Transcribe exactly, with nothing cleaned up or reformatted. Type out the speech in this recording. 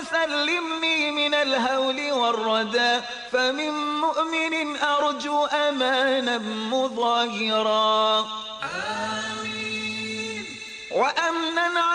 سلمني من الهول والردى، فمن مؤمن أرجو أمانا مظاهرا.